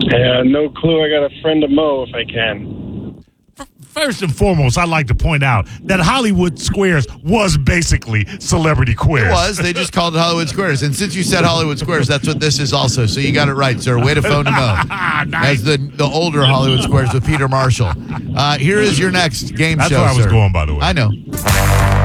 No clue. I got a friend of Mo if I can. First and foremost, I'd like to point out that Hollywood Squares was basically Celebrity Queers. It was. They just called it Hollywood Squares. And since you said Hollywood Squares, that's what this is also. So you got it right, sir. Way to phone to Mo. Nice. As the older Hollywood Squares with Peter Marshall. Here is your next game That's show, where I was sir. going, by the way. I know.